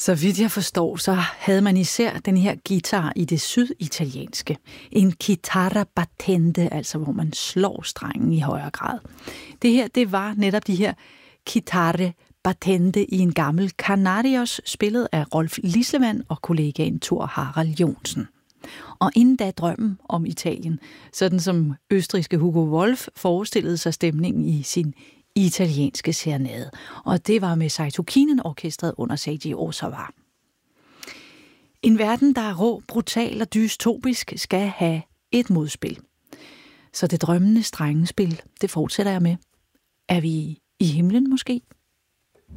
Så vidt jeg forstår, så havde man især den her guitar i det syditalienske. En chitarra battente, altså hvor man slår strengen i højere grad. Det her, det var netop de her chitarre battente i en gammel Canarios, spillet af Rolf Lislevand og kollegaen Thor Harald Jonsen. Og inden da drømmen om Italien, sådan som østrigske Hugo Wolf forestillede sig stemningen i sin italienske serenade. Og det var med Saito Kinen-orkestret under Seiji Ozawa. En verden, der er rå, brutal og dystopisk, skal have et modspil. Så det drømmende strengespil, det fortsætter jeg med. Er vi i himlen måske?